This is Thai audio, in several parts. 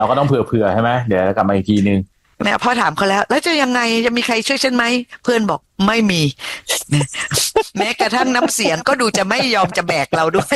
เราก็ต้องเผื่อใช่ไหมเดี๋ยวกลับมาอีกทีนึงแม่พ่อถามเขาแล้วจะยังไงจะมีใครช่วยฉันไหมเพื่อนบอกไม่มีแม้กระทั่งน้ำเสียงก็ดูจะไม่ยอมจะแบกเราด้วย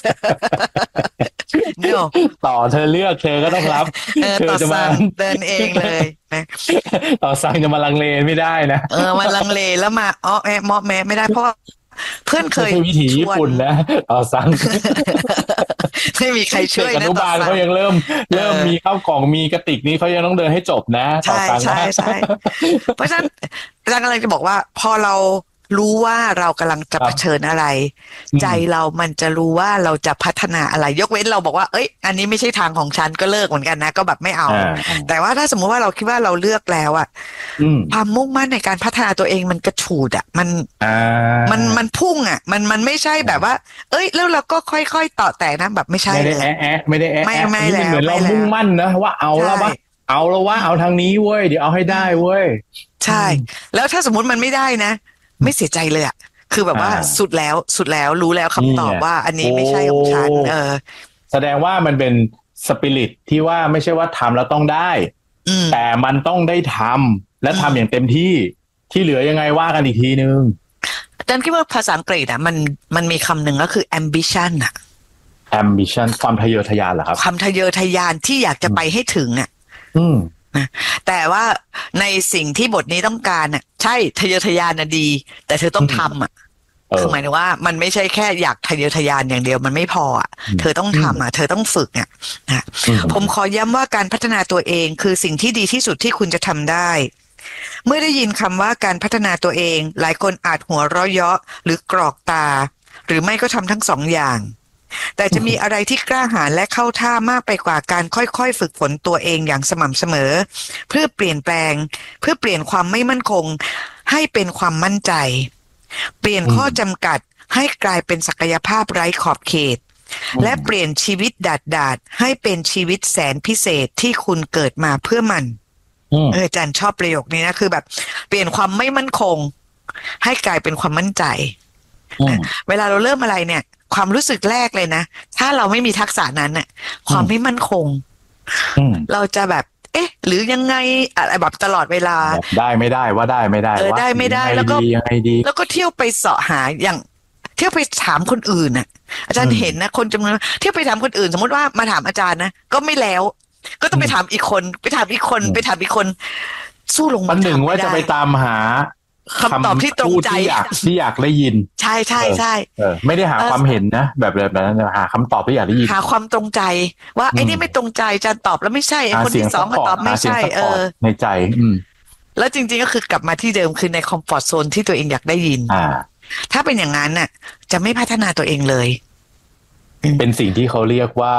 เนาะต่อเธอเลือกเธอก็ต้องรับเธอต่อจะมาสั่งเดินเองเลยนะต่อสั่งจะมาลังเลไม่ได้นะมาลังเลแล้วมาแอะมอแม้ไม่ได้เพราะเพื่อนเคยวิถีญี่ปุ่นนะต่อสั่งไม่มีใครช่วยนะต่อสั่งเขายังเริ่มมีข้าวกล่องมีกระติกนี้เขายังต้องเดินให้จบนะต่อสั่งนะใช่เพราะฉะนั้นอาจารย์กำลังจะบอกว่าพอเรารู้ว่าเรากำลังจะเผชิญอะไรใจเรามันจะรู้ว่าเราจะพัฒนาอะไรยกเว้นเราบอกว่าเอ้ยอันนี้ไม่ใช่ทางของฉันก็เลิกเหมือนกันนะก็แบบไม่เอาแต่ว่าถ้าสมมุติว่าเราคิดว่าเราเลือกแล้วอ่ะความมุ่งมั่นในการพัฒนาตัวเองมันกระฉูดอ่ะมันพุ่งอ่ะมันไม่ใช่แบบว่าเอ้ยแล้วเราก็ค่อยๆต่อแต่นะแบบไม่ใช่เลยไม่ได้ไม่เหมือนเรามุ่งมั่นนะว่าเอาแล้วว่าเอาทางนี้เว้ยเดี๋ยวเอาให้ได้เว้ยใช่แล้วถ้าสมมุติมันไม่ได้นะไม่เสียใจเลยอ่ะคือแบบว่าสุดแล้วรู้แล้วคำตอบว่าอันนี้ไม่ใช่ของฉันแสดงว่ามันเป็นสปิริตที่ว่าไม่ใช่ว่าทำแล้วต้องได้แต่มันต้องได้ทำและทำอย่างเต็มที่เหลือยังไงว่ากันอีกทีนึงอาจารย์คิดว่าภาษาอังกฤษอ่ะมันมีคำหนึ่งก็คือ ambition อ่ะ ambition ความทะเยอทะยานเหรอครับความทะเยอทะยานที่อยากจะไปให้ถึงอ่ะนะแต่ว่าในสิ่งที่บทนี้ต้องการน่ะใช่ทะเยอทะยานน่ะดีแต่เธอต้องทำอ่ะคือหมายถึงว่ามันไม่ใช่แค่อยากทะเยอทะยานอย่างเดียวมันไม่พออ่ะเธอต้องทำอ่ะเธอต้องฝึกอ่ะนะผมขอย้ำว่าการพัฒนาตัวเองคือสิ่งที่ดีที่สุดที่คุณจะทำได้เมื่อได้ยินคำว่าการพัฒนาตัวเองหลายคนอาจหัวเราะเยาะหรือกรอกตาหรือไม่ก็ทำทั้งสองอย่างแต่จะมีอะไรที่กล้าหาญและเข้าท่ามากไปกว่าการค่อยๆฝึกฝนตัวเองอย่างสม่ำเสมอเพื่อเปลี่ยนแปลงเพื่อเปลี่ยนความไม่มั่นคงให้เป็นความมั่นใจเปลี่ยนข้อจำกัดให้กลายเป็นศักยภาพไร้ขอบเขตและเปลี่ยนชีวิตดาดให้เป็นชีวิตแสนพิเศษที่คุณเกิดมาเพื่อมันอาจารย์ชอบประโยคนี้นะคือแบบเปลี่ยนความไม่มั่นคงให้กลายเป็นความมั่นใจเวลาเราเริ่มอะไรเนี่ยความรู้สึกแรกเลยนะถ้าเราไม่มีทักษะนั้นน่ะความไม่มั่นคงเราจะแบบเอ๊ะหรือยังไงอะไรแบบตลอดเวลาได้ไม่ได้ว่าได้ไม่ได้ได้ไม่ได้แล้วก็ยังไงดีแล้วก็เที่ยวไปเสาะหาอย่างเที่ยวไปถามคนอื่นน่ะอาจารย์เห็นนะคนจำนวนเที่ยวไปถามคนอื่นสมมติว่ามาถามอาจารย์นะก็ไม่แล้วก็ต้องไปถามอีกคนไปถามอีกคนสู้ลงมันหนึ่งว่าจะไปตามหาคำตอบที่ตรงใจที่อยากได้ยินใช่ไม่ได้หาความเห็นนะแบบนั้นหาคำตอบที่อยากได้ยินหาความตรงใจว่าไอ้นี่ไม่ตรงใจจะตอบแล้วไม่ใช่ไอ้คนที่สองก็ตอบไม่ใช่ในใจแล้วจริงๆก็คือกลับมาที่เดิมคือในคอมฟอร์ตโซนที่ตัวเองอยากได้ยินถ้าเป็นอย่างนั้นน่ะจะไม่พัฒนาตัวเองเลยเป็นสิ่งที่เขาเรียกว่า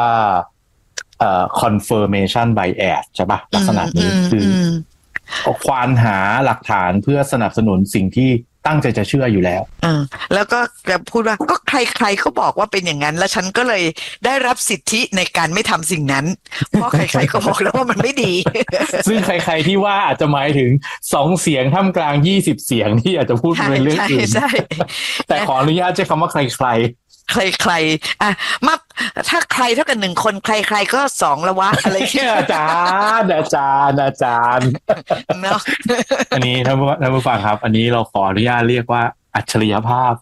confirmation bias ใช่ปะลักษณะนี้คือควานหาหลักฐานเพื่อสนับสนุนสิ่งที่ตั้งใจจะเชื่ออยู่แล้วแล้วก็จะพูดว่าก็ใครๆก็บอกว่าเป็นอย่างนั้นแล้วฉันก็เลยได้รับสิทธิในการไม่ทำสิ่งนั้นเพราะใครๆก็บอกแล้วว่ามันไม่ดีซึ่งใครๆที่ว่าอาจจะหมายถึง2เสียงท่ามกลาง20เสียงที่อาจจะพูดเป็นเรื่องอื่นแต่ขออนุญาตใช้คำว่าใครอ่ะมาถ้าใครเท่ากัน1คนใครๆก็2ละวะอะไรเงี้ยอาจารย์เนาะอันนี้ท่านผู้ฟังครับอันนี้เราขออนุญาตเรียกว่าอัจฉริยภาพ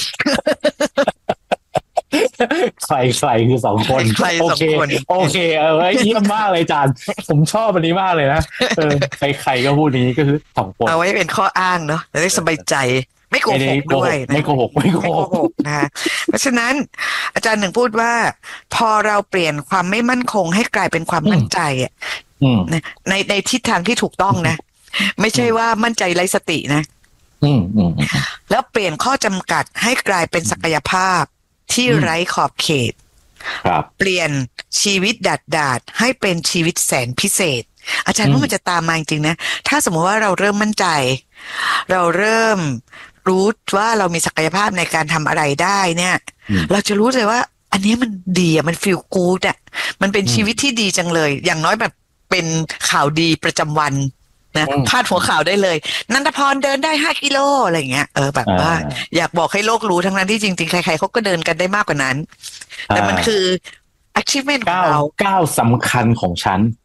ใครคือ2คนโอเคเยี่ยมมากเลยอาจารย์ผมชอบอันนี้มากเลยนะใครก็พูดนี้ก็คือ2คนเอาไว้เป็นข้ออ้างเนาะจะได้สบายใจไม่โกหกด้วยไม่โกหกนะเพราะฉะนั้นอาจารย์หนึ่งพูดว่าพอเราเปลี่ยนความไม่มั่นคงให้กลายเป็นความมั่นใจอ่ะในทิศทางที่ถูกต้องนะไม่ใช่ว่ามั่นใจไร้สตินะแล้วเปลี่ยนข้อจำกัดให้กลายเป็นศักยภาพที่ไร้ขอบเขตเปลี่ยนชีวิตดาดให้เป็นชีวิตแสนพิเศษอาจารย์ว่ามันจะตามมาจริงๆนะถ้าสมมติว่าเราเริ่มมั่นใจเราเริ่มรู้ว่าเรามีศักยภาพในการทำอะไรได้เนี่ยเราจะรู้เลยว่าอันนี้มันดีอ่ะมันฟีลกู๊ดอ่ะมันเป็นชีวิตที่ดีจังเลยอย่างน้อยแบบเป็นข่าวดีประจำวันนะพาดหัวข่าวได้เลยนันทพรเดินได้5 กิโลอะไรเงี้ยแบบว่าอยากบอกให้โลกรู้ทั้งนั้นที่จริงๆใครๆเขาก็เดินกันได้มากกว่านั้นแต่มันคือ achievement ของเราก้าวสำคัญของฉัน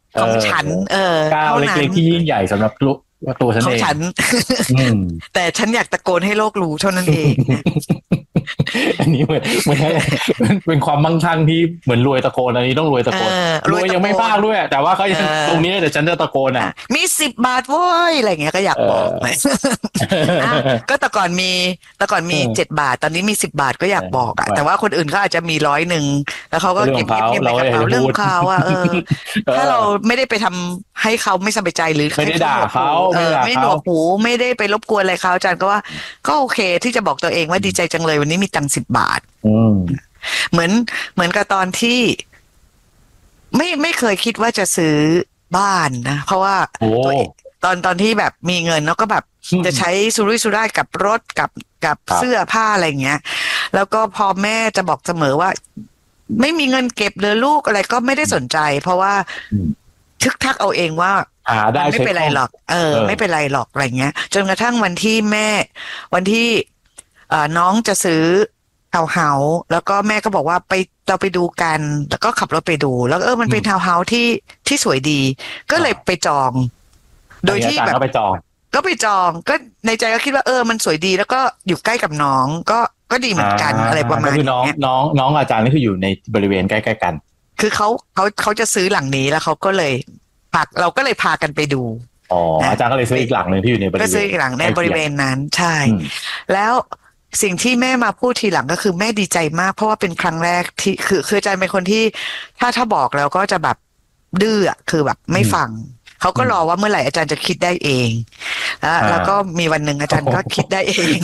ของฉันก้าวเล็กๆที่ยิ่งใหญ่สำหรับตัวฉันเองของฉันแต่ฉันอยากตะโกนให้โลกรู้เท่านั้นเองอันนี้เหมือนเป็นความมั่งคั่งที่เหมือนรวยตะโกนอันนี้ต้องรวยตะโกนรวยยังไม่มากด้วยแต่ว่าเขายังตรงนี้แต่ฉันจะตะโกนมี10 บาทโว้ยอะไรเงี้ยก็อยากบอกก็แต่ก่อนมี7 บาทตอนนี้มี10 บาทก็อยากบอกแต่ว่าคนอื่นเขาอาจจะมี100แล้วเขาก็เก็บในกระเป๋าเรื่องเขาถ้าเราไม่ได้ไปทำให้เขาไม่สบายใจหรือไม่ได้ด่าเขาไม่หนวกหูไม่ได้ไปรบกวนอะไรเขาอาจารย์ก็ว่าก็โอเคที่จะบอกตัวเองว่าดีใจจังเลยวันนี้มีตังค์10 บาทเหมือนกับตอนที่ไม่เคยคิดว่าจะซื้อบ้านนะเพราะว่าตอนที่แบบมีเงินแล้วก็แบบจะใช้สุรุ่ยสุร่ายกับรถกับเสื้อผ้าอะไรเงี้ยแล้วก็พอแม่จะบอกเสมอว่าไม่มีเงินเก็บเลยลูกอะไรก็ไม่ได้สนใจ เพราะว่าทึกทักเอาเองว่าไม่เป็นไรหรอกไม่เป็นไรหรอกอะไรเงี้ยจนกระทั่งวันที่น้องจะซื้อทาวน์เฮาส์แล้วก็แม่ก็บอกว่าเราไปดูกันแล้วก็ขับรถไปดูแล้วมันเป็นทาวน์เฮาส์ที่สวยดีก็เลยไปจองโดยที่แบบก็ไปจองก็ในใจก็คิดว่ามันสวยดีแล้วก็อยู่ใกล้กับน้องก็ดีเหมือนกันอะไรประมาณนี้คือน้องอาจารย์นี่คืออยู่ในบริเวณใกล้ๆกันคือเขาจะซื้อหลังนี้แล้วเขาก็เลยเราก็เลยพากันไปดูอาจารย์ก็เลยซื้ออีกหลังหนึ่งที่อยู่ในบริเวณก็ซื้ออีกหลังในบริเวณนั้นใช่แล้วสิ่งที่แม่มาพูดทีหลังก็คือแม่ดีใจมากเพราะว่าเป็นครั้งแรกที่คืออาจารย์เป็นคนที่ถ้าบอกแล้วก็จะแบบดื้อคือแบบไม่ฟังเขาก็รอว่าเมื่อไหร่อาจารย์จะคิดได้เองแล้วก็มีวันหนึ่งอาจารย์ก็คิดได้เอง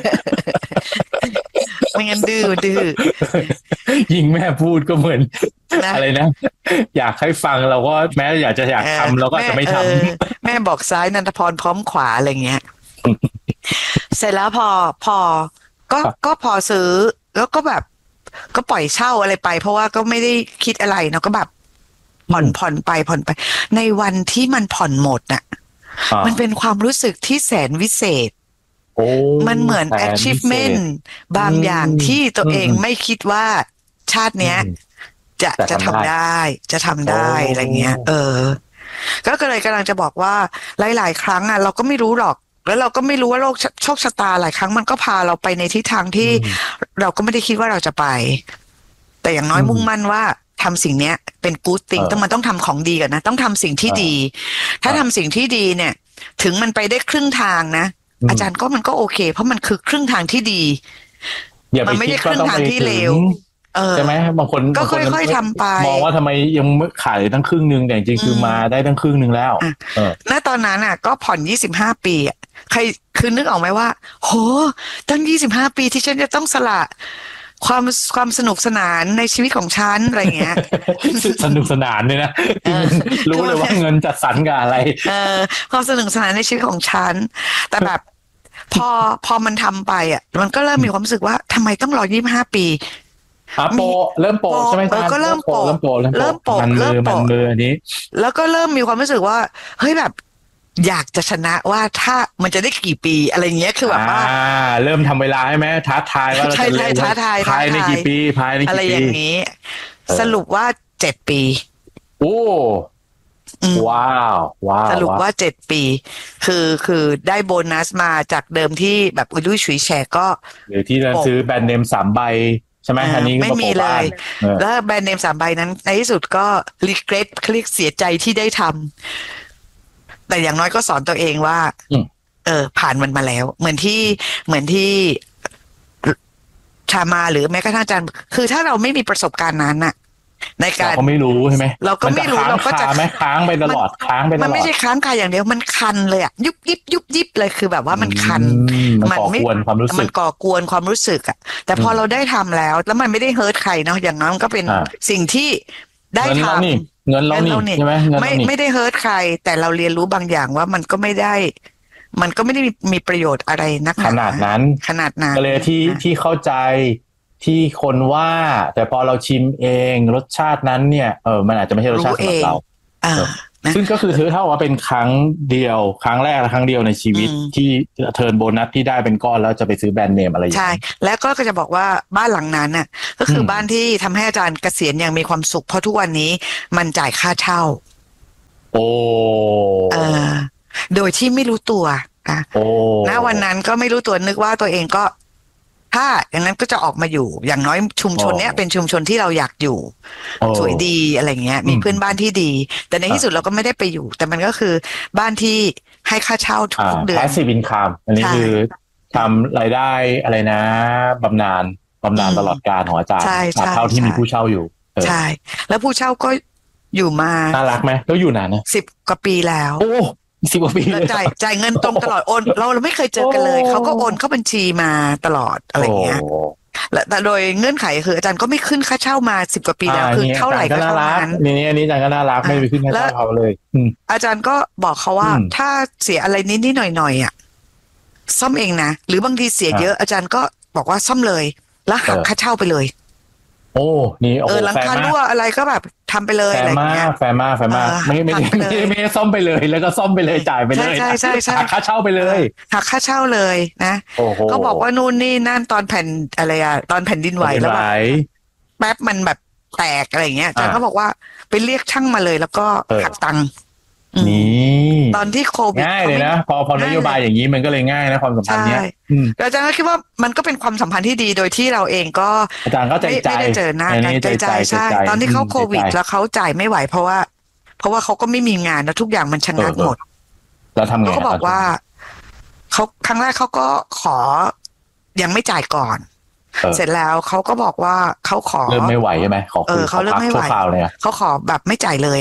ไม่งั้นดื้อยิ่งแม่พูดก็เหมือนอะไรนะอยากให้ฟังเราก็แม้อยากทำเราก็จะไม่ทำแม่บอกซ้ายนันทพรพร้อมขวาอะไรเงี้ยเสร็จแล้วพอก็พอซื้อแล้วก็แบบก็ปล่อยเช่าอะไรไปเพราะว่าก็ไม่ได้คิดอะไรเนาะก็แบบผ่อนไปในวันที่มันผ่อนหมดน่ะมันเป็นความรู้สึกที่แสนวิเศษมันเหมือน achievement บางอย่างที่ตัวเองไม่คิดว่าชาติเนี้ยจะทำได้อะไรเงี้ยก็เลยกำลังจะบอกว่าหลายๆครั้งเราก็ไม่รู้หรอกแล้วเราก็ไม่รู้ว่าโชคชะตาหลายครั้งมันก็พาเราไปในทิศทางที่เราก็ไม่ได้คิดว่าเราจะไปแต่อย่างน้อยมุ่งมั่นว่าทำสิ่งนี้เป็น good thing มันต้องทำของดีก่อนนะต้องทำสิ่งที่ดีถ้าทำสิ่งที่ดีเนี่ยถึงมันไปได้ครึ่งทางนะอาจารย์ก็มันก็โอเคเพราะมันคือครึ่งทางที่ดีมันไม่ใช่ครึ่งทางที่เลวใช่ไหมบางคนก็ค่อยๆทำไปมองว่าทำไมยังขายตั้งครึ่งนึงแต่จริงๆคือมาได้ตั้งครึ่งนึงแล้วณตอนนั้นก็ผ่อน25 ปีใครคือนึกออกไหมว่าโหตั้ง25 ปีที่ฉันจะต้องสละความสนุกสนานในชีวิตของฉันอะไรเงี้ยสนุกสนานเลยนะรู้เลยว่าเงินจัดสรรกับอะไรความสนุกสนานในชีวิตของฉันแต่แบบพอมันทำไปมันก็เริ่มมีความรู้สึกว่าทำไมต้องรอ25 ปีเริ่มโปใช่ไหมก็เริ่มโปมันมืออันนี้แล้วก็เริ่มมีความรู้สึกว่าเฮ้ยแบบอยากจะชนะว่าถ้ามันจะได้กี่ปีอะไรเงี้ยคือแบบว่าเริ่มทำเวลาใช่ไหมท้าทายว่าเราจะเล่นภายในกี่ปีอะไรอย่างนี้สรุปว่า7 ปีโอ้ว้าวสรุปว่า7 ปีคือได้โบนัสมาจากเดิมที่แบบอุ้ยฉุยแฉกก็หรือที่เราซื้อแบรนด์เนม3 ใบใช่ไหมอันนี้ไม่มีเลยแล้วแบรนด์เนม3 ใบนั้นในที่สุดก็รีเกรสคลิกเสียใจที่ได้ทำแต่อย่างน้อยก็สอนตัวเองว่าผ่านมันมาแล้วเหมือนที่ชามาหรือแม้กระทั่งอาจารย์คือถ้าเราไม่มีประสบการณ์นั้นน่ะในการเราก็ไม่รู้ใช่ไหมเราก็ไม่รู้เราก็จะค้างไปตลอดมันไม่ใช่ค้างคาอย่างเดียวมันคันเลยยุบยิบเลยคือแบบว่ามันคันมันก่อกวนความรู้สึกมันก่อกวนความรู้สึกแต่พอเราได้ทำแล้วมันไม่ได้เฮิร์ตใครเนาะอย่างนั้นก็เป็นสิ่งที่ได้ทำเงินเรานี่ใช่ไหมไม่ได้เฮิร์ตใครแต่เราเรียนรู้บางอย่างว่ามันก็ไม่ได้มีประโยชน์อะไรนักขนาดนั้นก็เลยที่เข้าใจที่คนว่าแต่พอเราชิมเองรสชาตินั้นเนี่ยมันอาจจะไม่ใช่รสชาติสำหรับเราซึ่งก็คือเท่าว่าเป็นครั้งแรกและครั้งเดียวในชีวิตที่เทิร์นโบนัสที่ได้เป็นก้อนแล้วจะไปซื้อแบรนด์เนมอะไรอย่างนี้ใช่แล้วก็จะบอกว่าบ้านหลังนั้นน่ะก็คือบ้านที่ทำให้อาจารย์เกษียณอย่างมีความสุขเพราะทุกวันนี้มันจ่ายค่าเช่าโอ้โดยที่ไม่รู้ตัวณวันนั้นก็ไม่รู้ตัวนึกว่าตัวเองก็ถ้าอย่างนั้นก็จะออกมาอยู่อย่างน้อยชุมชนเนี้ยเป็นชุมชนที่เราอยากอยู่สวยดีอะไรเงี้ยมีเพื่อนบ้านที่ดีแต่ในที่สุดเราก็ไม่ได้ไปอยู่แต่มันก็คือบ้านที่ให้ค่าเช่าทุกเดือน passive income อันนี้คือทำรายได้อะไรนะบำนาญตลอดกาลของอาจารย์เท่าที่มีผู้เช่าอยู่ใช่แล้วผู้เช่าก็อยู่มาน่ารักไหมก็อยู่นานนะ 10 กว่าปีแล้วโอ้10 กว่าปีจ่ายเงินตรงตลอดโอนเราไม่เคยเจอกันเลยเขาก็โอนเข้าบัญชีมาตลอดอะไรเงี้ยแต่โดยเงื่อนไขคืออาจารย์ก็ไม่ขึ้นค่าเช่ามา10 กว่าปีแล้วคือเท่าไหร่ก็เท่านั้นนี่อันนี้อาจารย์ก็น่ารักไม่ไปขึ้นค่าเช่าเขาเลยอาจารย์ก็บอกเขาว่าถ้าเสียอะไรนิดหน่อยอ่ะซ่อมเองนะหรือบางทีเสียเยอะอาจารย์ก็บอกว่าซ่อมเลยแล้วหักค่าเช่าไปเลยโอ้นี่หลังคารั่วอะไรก็แบบทำไปเลยอะไรเงี้ยแฟร์มากไม่ซ่อมไปเลยแล้วก็ซ่อมไปเลยจ่ายไปเลยใช่หักค่าเช่าไปเลยหักค่าเช่าเลยนะก็บอกว่านู่นนี่นั่นตอนแผ่นอะไรอะตอนแผ่นดินไหวแล้วแบบแป๊บมันแบบแตกอะไรเงี้ยอาจารย์ก็บอกว่าไปเรียกช่างมาเลยแล้วก็หักตังค์นี่ตอนที่โควิดง่ายเลยนะพอนโยบายอย่างนี้มันก็เลยง่ายนะความสัมพันธ์เนี้ยอาจารย์ก็คิดว่ามันก็เป็นความสัมพันธ์ที่ดีโดยที่เราเองก็อาจารย์ก็ใจไม่ได้เจอหน้ากันใจใช่ตอนที่เขาโควิดแล้วเขาจ่ายไม่ไหวเพราะว่าเขาก็ไม่มีงานแล้วทุกอย่างมันชะงักหมดแล้วทำไงเขาบอกว่าเขาครั้งแรกเขาก็ขอยังไม่จ่ายก่อนเสร็จแล้วเขาก็บอกว่าเขาขอเริ่มไม่ไหวใช่ไหมเขาเริ่มไม่ไหวเขาขอแบบไม่จ่ายเลย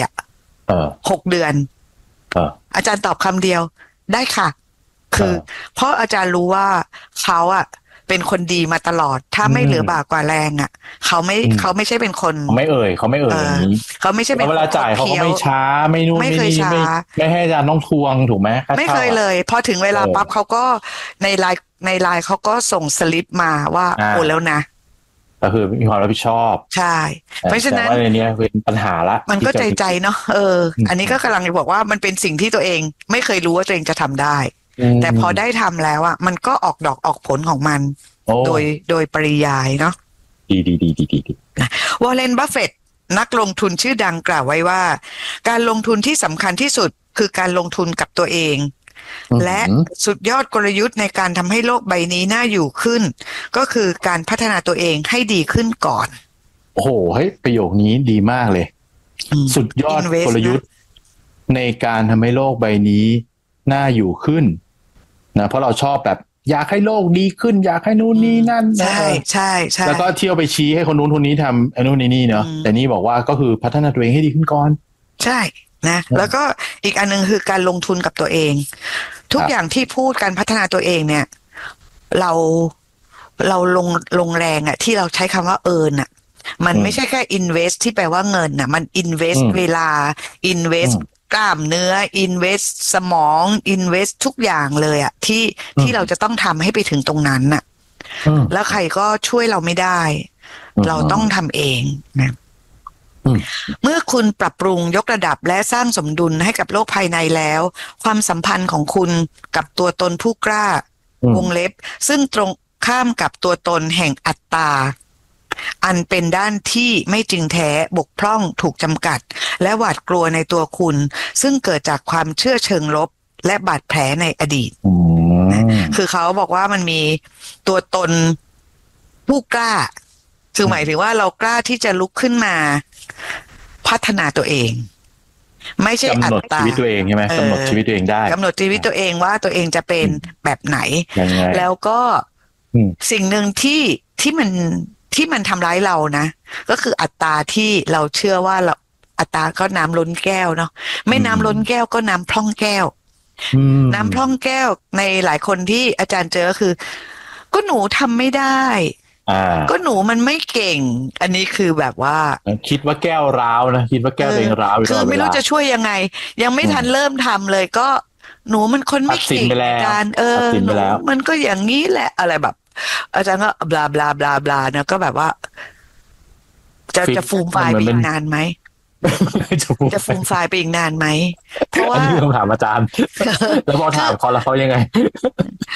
6 เดือนอาจารย์ตอบคำเดียวได้ค่ะคือเพราะอาจารย์รู้ว่าเขาเป็นคนดีมาตลอดถ้าไม่เหลือบากกว่าแรงเขาไม่ใช่เป็นคนเขาไม่เอ่ยอย่างนี้เขาไม่ใช่เป็นเวลาจ่ายเขาก็ไม่ช้าไม่นู่นไม่นี่ไม่ให้อาจารย์ต้องทวงถูกไหมไม่เคยเลยพอถึงเวลาปั๊บเขาก็ในไลน์เขาก็ส่งสลิปมาว่าโอนแล้วนะก็คือมีความรับผิดชอบใช่เพราะฉะนั้นในนี้เป็นปัญหาละมันก็ใจเนาะอันนี้ก็กำลังจะบอกว่ามันเป็นสิ่งที่ตัวเองไม่เคยรู้ว่าตัวเองจะทำได้แต่พอได้ทำแล้วมันก็ออกดอกออกผลของมันโดยปริยายเนาะดีวอร์เรน บัฟเฟตต์นักลงทุนชื่อดังกล่าวไว้ว่าการลงทุนที่สำคัญที่สุดคือการลงทุนกับตัวเองและสุดยอดกลยุทธ์ในการทำให้โลกใบนี้น่าอยู่ขึ้นก็คือการพัฒนาตัวเองให้ดีขึ้นก่อนโอ้โหเฮ้ยประโยคนี้ดีมากเลยสุดยอดกลยุทธ์ในการทำให้โลกใบนี้น่าอยู่ขึ้นนะเพราะเราชอบแบบอยากให้โลกดีขึ้นอยากให้นู่นนี่นั่นใช่แล้วก็เที่ยวไปชี้ให้คนนู้นคนนี้ทำไอ้นู่นนี่เนาะแต่นี่บอกว่าก็คือพัฒนาตัวเองให้ดีขึ้นก่อนใช่นะแล้วก็อีกอันนึงคือการลงทุนกับตัวเองทุกอย่างที่พูดการพัฒนาตัวเองเนี่ยเราลงแรงที่เราใช้คำว่ามันไม่ใช่แค่ invest ที่แปลว่าเงินมัน invest เวลา invest กล้ามเนื้อ invest สมอง invest ทุกอย่างเลยที่เราจะต้องทำให้ไปถึงตรงนั้นแล้วใครก็ช่วยเราไม่ได้เราต้องทำเองนะเมื่อคุณปรับปรุงยกระดับและสร้างสมดุลให้กับโลกภายในแล้วความสัมพันธ์ของคุณกับตัวตนผู้กล้าวงเล็บซึ่งตรงข้ามกับตัวตนแห่งอัตตาอันเป็นด้านที่ไม่จริงแท้บกพร่องถูกจำกัดและหวาดกลัวในตัวคุณซึ่งเกิดจากความเชื่อเชิงลบและบาดแผลในอดีตคือเขาบอกว่ามันมีตัวตนผู้กล้าคือหมายถึงว่าเรากล้าที่จะลุกขึ้นมาพัฒนาตัวเองไม่ใช่กำหนดชีวิตตัวเองใช่ไหมกำหนดชีวิตตัวเองได้กำหนดชีวิตตัวเองว่าตัวเองจะเป็นแบบไหนแล้วก็สิ่งหนึ่งที่มันทำร้ายเรานะก็คืออัตราที่เราเชื่อว่าเราอัตราก็น้ำล้นแก้วเนาะไม่น้ำล้นแก้วก็น้ำพร่องแก้วน้ำพร่องแก้วในหลายคนที่อาจารย์เจอคือก็หนูทำไม่ได้ก็หนูมันไม่เก่งอันนี้คือแบบว่าคิดว่าแก้วร้าวนะคิดว่าแก้วตัวเองร้าวคือไม่รู้จะช่วยยังไงยังไม่ทันเริ่มทำเลยก็หนูมันคนไม่เก่งอาจารย์หนูมันก็อย่างนี้แหละอะไรแบบอาจารย์ก็บลาบลาบลาบลานะก็แบบว่าจะฟูมไฟไปอีกนานไหมจะฟูมไฟไปอีกนานไหมเพราะว่าอันนี้คำถามอาจารย์แล้วพอถามเขาแล้วเขายังไงคือ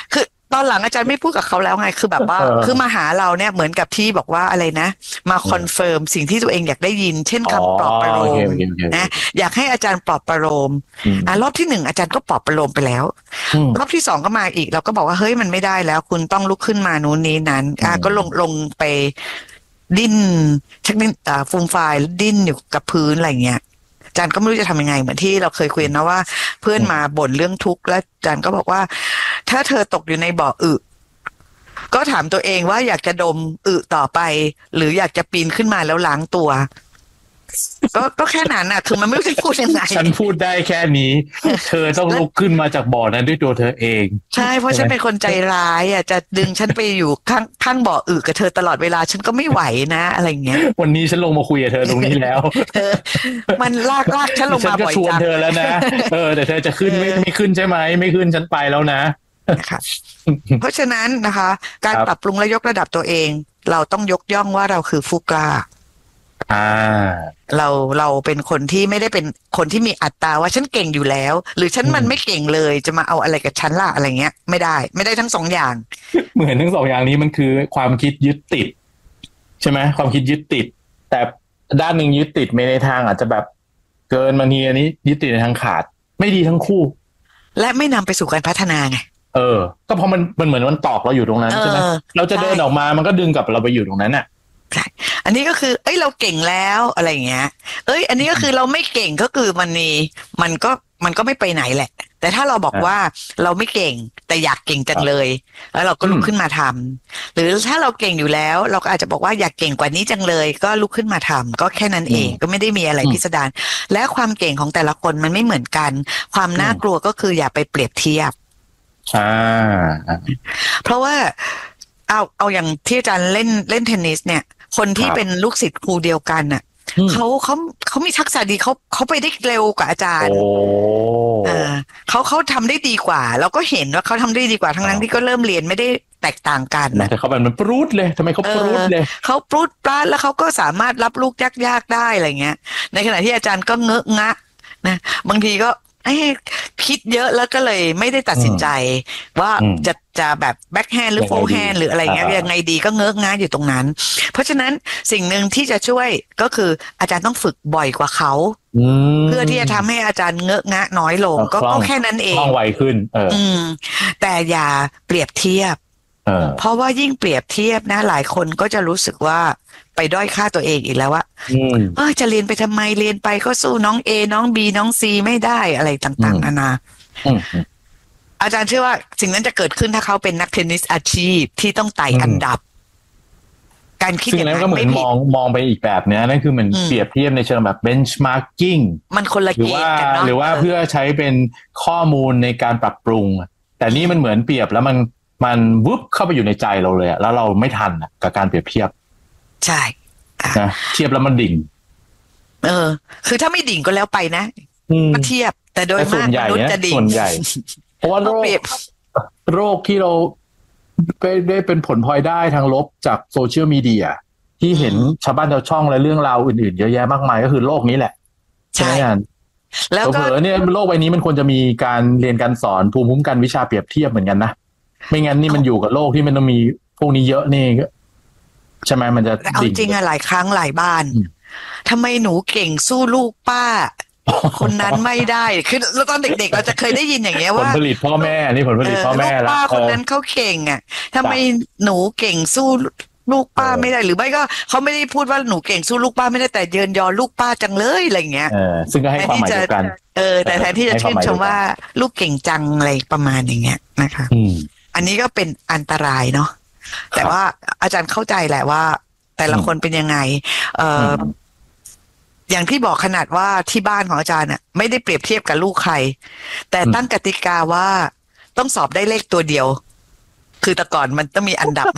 ตอนหลังอาจารย์ไม่พูดกับเขาแล้วไงคือแบบว่าคือมาหาเราเนี่ยเหมือนกับที่บอกว่าอะไรนะมาคอนเฟิร์มสิ่งที่ตัวเองอยากได้ยินเช่นคำปลอบประโลมนะอยากให้อาจารย์ปลอบประโลมรอบที่1อาจารย์ก็ปลอบประโลมไปแล้วรอบที่2ก็มาอีกเราก็บอกว่าเฮ้ยมันไม่ได้แล้วคุณต้องลุกขึ้นมานู้นนี้นั้นก็ลงไปดิ้นชักดิ้นฟูมฟายดิ้นอยู่กับพื้นอะไรเงี้ยอาจารย์ก็ไม่รู้จะทำยังไงเหมือนที่เราเคยคุยนะว่าเพื่อนมาบ่นเรื่องทุกข์แล้วอาจารย์ก็บอกว่าถ้าเธอตกอยู่ในบ่ออึก็ถามตัวเองว่าอยากจะดมอึต่อไปหรืออยากจะปีนขึ้นมาแล้วล้างตัวก็แค่นั้นน่ะคือมันไม่รู้จะพูดยังไงฉันพูดได้แค่นี้เธอต้องลุกขึ้นมาจากบ่อนั้นด้วยตัวเธอเองใช่เพราะฉันเป็นคนใจร้ายอ่ะจะดึงฉันไปอยู่ข้างบ่ออึกับเธอตลอดเวลาฉันก็ไม่ไหวนะอะไรเงี้ยวันนี้ฉันลงมาคุยกับเธอตรงนี้แล้วมันลากฉันลงมาบ่อยจังฉันก็ชวนเธอแล้วนะแต่เธอจะขึ้นไม่ขึ้นใช่ไหมไม่ขึ้นฉันไปแล้วนะเพราะฉะนั้นนะคะการปรับปรุงและยกระดับตัวเองเราต้องยกย่องว่าเราคือผู้กล้าเราเป็นคนที่ไม่ได้เป็นคนที่มีอัตตาว่าฉันเก่งอยู่แล้วหรือฉันมันไม่เก่งเลยจะมาเอาอะไรกับฉันล่ะอะไรเงี้ยไม่ได้ทั้ง2อย่างเหมือนทั้ง2อย่างนี้มันคือความคิดยึดติดใช่ไหมความคิดยึดติดแต่ด้านหนึ่งยึดติดไม่ในทางอาจจะแบบเกินบางทีอันนี้ยึดติดในทางขาดไม่ดีทั้งคู่และไม่นำไปสู่การพัฒนาไงก็เพราะมันเหมือนมันตอกเราอยู่ตรงนั้นใช่ไหมเราจะเดินออกมามันก็ดึงกลับเราไปอยู่ตรงนั้นอ่ะใช่อันนี้ก็คือเราเก่งแล้วอะไรเงี้ยอันนี้ก็คือเราไม่เก่งก็คือมันก็ไม่ไปไหนแหละแต่ถ้าเราบอกว่าเราไม่เก่งแต่อยากเก่งจังเลยแล้วเราก็ลุกขึ้นมาทำหรือถ้าเราเก่งอยู่แล้วเราก็อาจจะบอกว่าอยากเก่งกว่านี้จังเลยก็ลุกขึ้นมาทำก็แค่นั้นเองก็ไม่ได้มีอะไรพิสดารและความเก่งของแต่ละคนมันไม่เหมือนกันความน่ากลัวก็คืออย่าไปเปรียบเทียบเพราะว่าเอาอย่างที่อาจารย์เล่นเทนนิสเนี่ยคนที่เป็นลูกศิษย์ครูเดียวกันน่ะเขามีทักษะดีเขาไปได้เร็วกว่าอาจารย์เขาทำได้ดีกว่าเราก็เห็นว่าเขาทำได้ดีกว่าทั้งนั้นที่ก็เริ่มเรียนไม่ได้แตกต่างกันนะแต่เขาแบบมันปรูดเลยทำไมเขาปรูดเลยเขาปรูดปราดแล้วเขาก็สามารถรับลูกยากๆได้อะไรเงี้ยในขณะที่อาจารย์ก็เงอะงะนะบางทีก็คิดเยอะแล้วก็เลยไม่ได้ตัดสินใจว่าจะแบบแบ็คแฮนด์หรือโฟร์แฮนด์หรืออะไรเงี้ยยังไงดีก็เงอะงะอยู่ตรงนั้นเพราะฉะนั้นสิ่งหนึ่งที่จะช่วยก็คืออาจารย์ต้องฝึกบ่อยกว่าเขาเพื่อที่จะทำให้อาจารย์เงอะงะน้อยลงก็แค่นั้นเองคล่องไวขึ้นแต่อย่าเปรียบเทียบเพราะว่ายิ่งเปรียบเทียบนะหลายคนก็จะรู้สึกว่าไปด้อยค่าตัวเองอีกแล้วว่าจะเรียนไปทำไมเรียนไปก็สู้น้อง A น้อง B น้อง C ไม่ได้อะไรต่างๆนานาอาจารย์เชื่อว่าสิ่งนั้นจะเกิดขึ้นถ้าเขาเป็นนักเทนนิสอาชีพที่ต้องไต่อันดับการคิดอย่างนั้นก็เหมือนมองไปอีกแบบเนี้ยนั่นคือเหมือนเปรียบเทียบในเชิงแบบ benchmarking มันคนละเกณฑ์กันเนาะหรือว่าเพื่อใช้เป็นข้อมูลในการปรับปรุงแต่นี่มันเหมือนเปรียบแล้วมันวุบเข้าไปอยู่ในใจเราเลยแล้วเราไม่ทันกับการเปรียบเทียบใช่นะเทียบแล้วมันดิ่งคือถ้าไม่ดิ่งก็แล้วไปนะก็เทียบแต่โดยมากมนุษย์จะดิ่งส่วนใหญ่เพราะว่าโรคที่เราได้เป็นผลพลอยได้ทางลบจากโซเชียลมีเดียที่เห็นชาวบ้านชาวช่องและเรื่องราวอื่นๆเยอะแยะมากมายก็คือโรคนี้แหละใช่ไหมงานแล้วก็เนี่ยโลกใบนี้มันควรจะมีการเรียนการสอนภูมิคุ้มกันวิชาเปรียบเทียบเหมือนกันนะไม่งั้นนี่มันอยู่กับโลกที่มันต้องมีพวกนี้เยอะนี่ใช่ไหมมันจะเอาจริงอะหลายครั้งหลายบ้านทำไมหนูเก่งสู้ลูกป้าคนนั้นไม่ได้คือแล้วตอนเด็กๆเราจะเคยได้ยินอย่างเงี้ยว่าผลผลิตพ่อแม่นี่ผลผลิตพ่อแม่แล้วลูกป้าคนนั้นเขาเก่งอ่ะทำไมหนูเก่งสู้ลูกป้าไม่ได้หรือไม่ก็เขาไม่ได้พูดว่าหนูเก่งสู้ลูกป้าไม่ได้แต่เยินยอลูกป้าจังเลยอะไรเงี้ยซึ่งก็ให้ความหมายเดียวกันแต่แทนที่จะชื่นชมว่าลูกเก่งจังอะไรประมาณอย่างเงี้ยนะคะอันนี้ก็เป็นอันตรายเนาะแต่ว่าอาจารย์เข้าใจแหละว่าแต่ละคนเป็นยังไงอย่างที่บอกขนาดว่าที่บ้านของอาจารย์น่ะไม่ได้เปรียบเทียบกับลูกใครแต่ตั้งกติกาว่าต้องสอบได้เลขตัวเดียวคือแต่ก่อนมันต้องมีอันดับ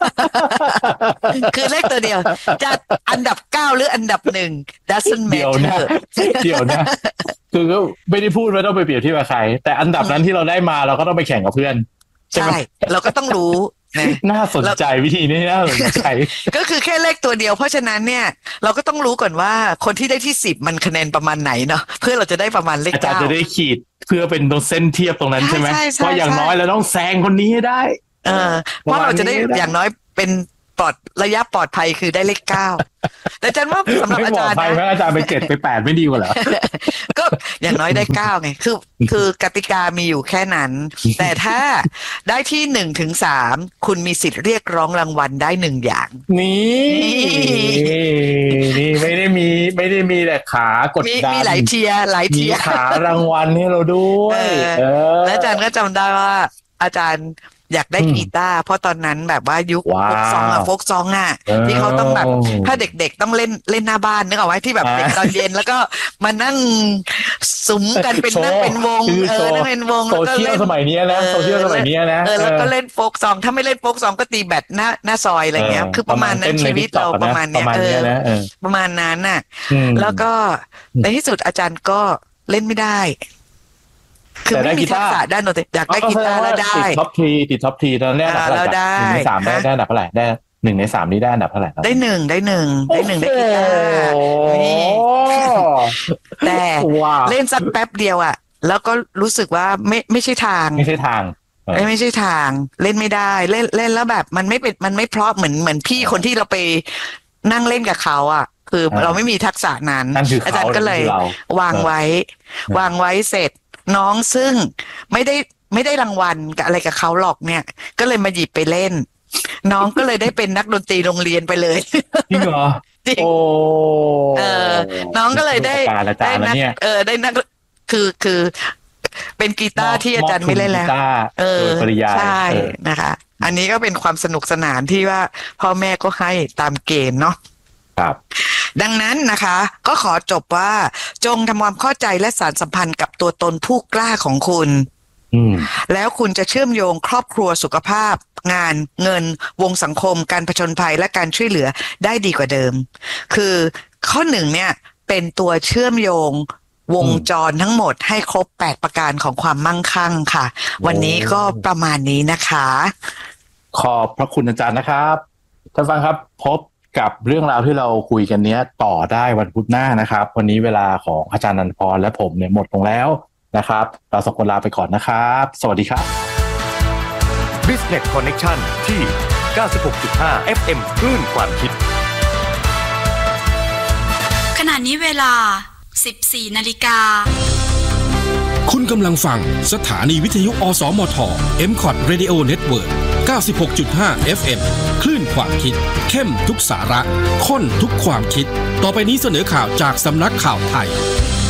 คือเลขตัวเดียวจะอันดับ9หรืออันดับ1 doesn't matter เดี๋ยวนะคือก็ไม่ได้พูดว่าต้องไปเปรียบเทียบกับใครแต่อันดับนั้นที่เราได้มาเราก็ต้องไปแข่งกับเพื่อนใช่เราก็ต้องรู้น่าสนใจวิธีนี้น่าสนใจก็คือแค่เลขตัวเดียวเพราะฉะนั้นเนี่ยเราก็ต้องรู้ก่อนว่าคนที่ได้ที่10มันคะแนนประมาณไหนเนาะเพื่อเราจะได้ประมาณเลข9 อาจารย์จะได้ขีดพื่อเป็นตัวเส้นเทียบตรงนั้นใช่ไหมว่าอย่างน้อยเราต้องแซงคนนี้ให้ได้เพราะเราจะได้อย่างน้อยเป็นระยะปลอดภัยคือได้เลข 9แต่อาจารย์ว่าสำหรับอาจารย์นะอาจารย์ไป7ไป8ไม่ดีกว่าเหรอก็อย่างน้อยได้9ไงคือกติกามีอยู่แค่นั้นแต่ถ้าได้ที่1 ถึง 3คุณมีสิทธิ์เรียกร้องรางวัลได้1อย่างนี่ไม่ได้มีแต่ขากดดันมีหลายเทียมีขารางวัลให้เราด้วยแล้วอาจารย์ก็จำได้ว่าอาจารย์อยากได้กีตาร์เพราะตอนนั้นแบบว่ายุคโฟกซองอ่ะที่เขาต้องแบบถ้าเด็กๆต้องเล่นหน้าบ้านนึกออกไหมที่แบบเด็กตอนเย็นแล้วก็มานั่งสุมกันเป็นนั่งเป็นวงนั่งเป็นวงแล้วก็เล่นสมัยนี้นะโซเชียลสมัยนี้นะแล้วก็เล่นโฟกซองถ้าไม่เล่นโฟกซองก็ตีแบดหน้าซอยอะไรเงี้ยคือประมาณนั้นชีวิตเราประมาณเนี้ยประมาณนั้นน่ะแล้วก็ในที่สุดอาจารย์ก็เล่นไม่ได้คือไม่มีทักษะด้านดนตรีอยากได้กีตาร์แล้วได้ติดท็อปทีตอนนี้อันดับเท่าไหร่1 ใน 3ได้อันดับเท่าไหร่ได้1 ใน 3นี้ได้อันดับเท่าไหร่ได้1ได้กีตาร์นี่แต่เล่นสักแป๊บเดียวอ่ะแล้วก็รู้สึกว่าไม่ใช่ทางไม่ใช่ทางเล่นไม่ได้เล่นแล้วแบบมันไม่เพราะเหมือนพี่คนที่เราไปนั่งเล่นกับเขาอ่ะคือเราไม่มีทักษะนั้นอาจารย์ก็เลยวางไว้เสร็จน้องซึ่งไม่ได้รางวัลกับอะไรกับเขาหรอกเนี่ยก็เลยมาหยิบไปเล่นน้องก็เลยได้เป็นนักดนตรีโรงเรียนไปเลยจริงเหรอจริงน้องก็เลยได้นักคือเป็นกีตาร์ที่อาจารย์ไม่เล่นแล้วปริยายใช่นะคะอันนี้ก็เป็นความสนุกสนานที่ว่าพ่อแม่ก็ให้ตามเกณฑ์เนาะครับดังนั้นนะคะก็ขอจบว่าจงทำความเข้าใจและสานสัมพันธ์กับตัวตนผู้กล้าของคุณแล้วคุณจะเชื่อมโยงครอบครัวสุขภาพงานเงินวงสังคมการผจญภัยและการช่วยเหลือได้ดีกว่าเดิมคือข้อ1เนี่ยเป็นตัวเชื่อมโยงวงจรทั้งหมดให้ครบ8ประการของความมั่งคั่งค่ะวันนี้ก็ประมาณนี้นะคะขอบพระคุณอาจารย์นะครับท่านฟังครับพบกับเรื่องราวที่เราคุยกันเนี้ยต่อได้วันพุธหน้านะครับวันนี้เวลาของอาจารย์นันทพรและผมเนี่ยหมดลงแล้วนะครับเราสองคนลาไปก่อนนะครับสวัสดีครับ Business Connection ที่ 96.5 FM คลื่นความคิดขณะนี้เวลา 14 นาฬิกาคุณกำลังฟังสถานีวิทยุอสมท MCOT Radio Network 96.5 FM คลื่นความคิดเข้มทุกสาระข้นทุกความคิดต่อไปนี้เสนอข่าวจากสำนักข่าวไทย